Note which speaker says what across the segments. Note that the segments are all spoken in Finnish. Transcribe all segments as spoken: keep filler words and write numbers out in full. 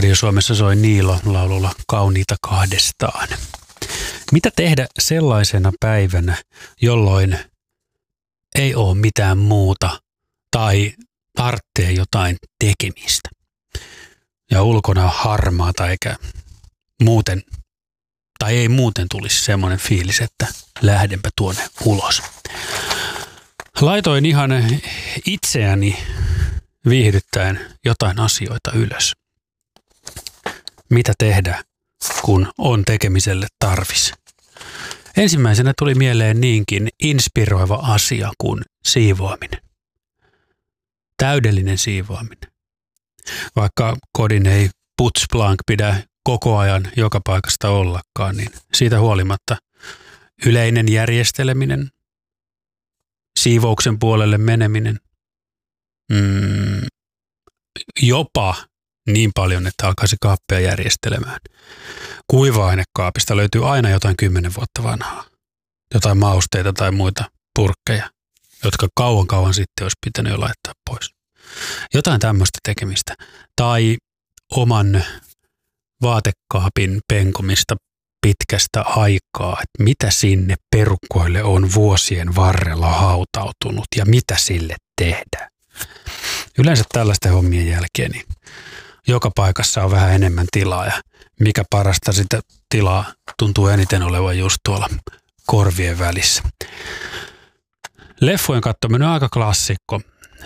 Speaker 1: Radio Suomessa soi Niilo laululla Kauniita kahdestaan. Mitä tehdä sellaisena päivänä, jolloin ei ole mitään muuta tai tarvitsee jotain tekemistä? Ja ulkona on harmaata eikä muuten, tai ei muuten tulisi semmoinen fiilis, että lähdenpä tuonne ulos. Laitoin ihan itseäni viihdyttäen jotain asioita ylös. Mitä tehdä, kun on tekemiselle tarvis? Ensimmäisenä tuli mieleen niinkin inspiroiva asia kuin siivoaminen. Täydellinen siivoaminen. Vaikka kodin ei putsblank pidä koko ajan joka paikasta ollakaan, niin siitä huolimatta yleinen järjesteleminen, siivouksen puolelle meneminen, mm, jopa niin paljon, että alkaisi kaappia järjestelemään. Kuiva-ainekaapista löytyy aina jotain kymmenen vuotta vanhaa. Jotain mausteita tai muita purkkeja, jotka kauan kauan sitten olisi pitänyt jo laittaa pois. Jotain tämmöistä tekemistä. Tai oman vaatekaapin penkomista pitkästä aikaa, että mitä sinne perukoille on vuosien varrella hautautunut ja mitä sille tehdään. Yleensä tällaisten hommien jälkeen niin joka paikassa on vähän enemmän tilaa ja mikä parasta sitä tilaa tuntuu eniten olevan just tuolla korvien välissä. Leffojen katsominen on aika klassikko.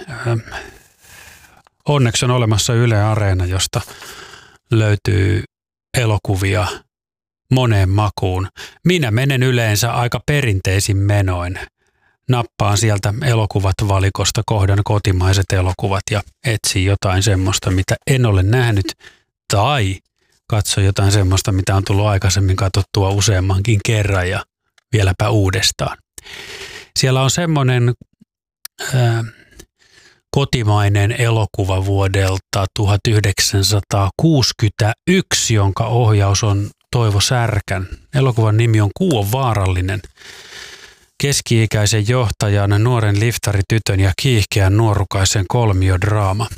Speaker 1: Onneksi on olemassa Yle Areena, josta löytyy elokuvia moneen makuun. Minä menen yleensä aika perinteisin menoin. Nappaan sieltä elokuvat valikosta kohdan kotimaiset elokuvat ja etsin jotain semmoista, mitä en ole nähnyt, tai katso jotain semmoista, mitä on tullut aikaisemmin katsottua useammankin kerran ja vieläpä uudestaan. Siellä on semmoinen ää, kotimainen elokuva vuodelta tuhatyhdeksänsataakuusikymmentäyksi, jonka ohjaus on Toivo Särkän. Elokuvan nimi on Kuu on vaarallinen. Keski-ikäisen johtajan, nuoren liftaritytön ja kiihkeän nuorukaisen kolmiodraama.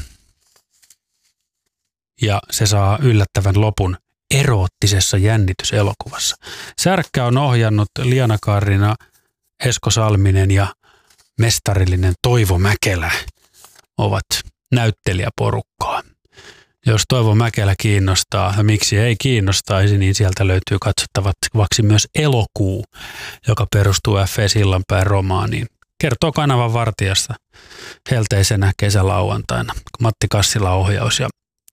Speaker 1: Ja se saa yllättävän lopun eroottisessa jännityselokuvassa. Särkkä on ohjannut Liana Kaarina, Esko Salminen ja mestarillinen Toivo Mäkelä ovat näyttelijäporukkaa. Jos Toivo Mäkelä kiinnostaa ja miksi ei kiinnostaisi, niin sieltä löytyy katsottavaksi myös Elokuu, joka perustuu F E Sillanpään romaaniin. Kertoo kanavan vartijasta helteisenä kesälauantaina. Matti Kassila ohjaus ja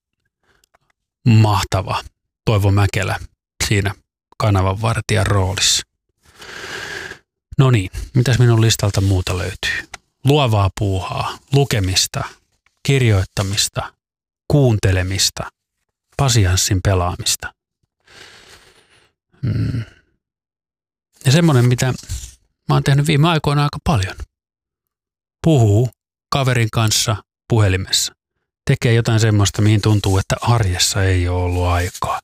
Speaker 1: mahtava Toivo Mäkelä siinä kanavan vartijan roolissa. No niin, mitäs minun listalta muuta löytyy? Luovaa puuhaa, lukemista, kirjoittamista, kuuntelemista, pasianssin pelaamista. Mm. Ja semmoinen, mitä mä oon tehnyt viime aikoina aika paljon. Puhuu kaverin kanssa puhelimessa. Tekee jotain semmoista, mihin tuntuu, että arjessa ei ole ollut aikaa.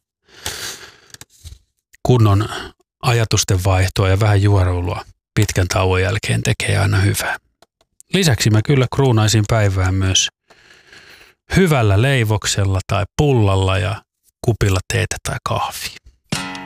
Speaker 1: Kunnon ajatusten vaihtoa ja vähän juoruilua pitkän tauon jälkeen tekee aina hyvää. Lisäksi mä kyllä kruunaisin päivää myös hyvällä leivoksella tai pullalla ja kupilla teetä tai kahvia.